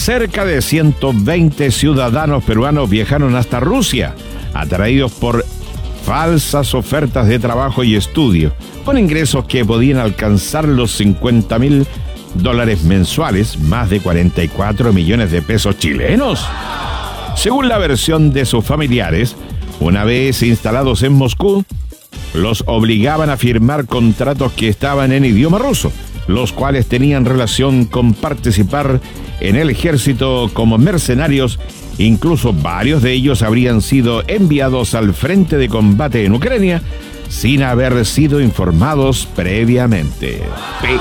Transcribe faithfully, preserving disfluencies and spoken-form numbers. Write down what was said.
Cerca de ciento veinte ciudadanos peruanos viajaron hasta Rusia, atraídos por falsas ofertas de trabajo y estudio, con ingresos que podían alcanzar los cincuenta mil dólares mensuales, más de cuarenta y cuatro millones de pesos chilenos. Según la versión de sus familiares, una vez instalados en Moscú, los obligaban a firmar contratos que estaban en idioma ruso, los cuales tenían relación con participar en el ejército como mercenarios. Incluso varios de ellos habrían sido enviados al frente de combate en Ucrania sin haber sido informados previamente.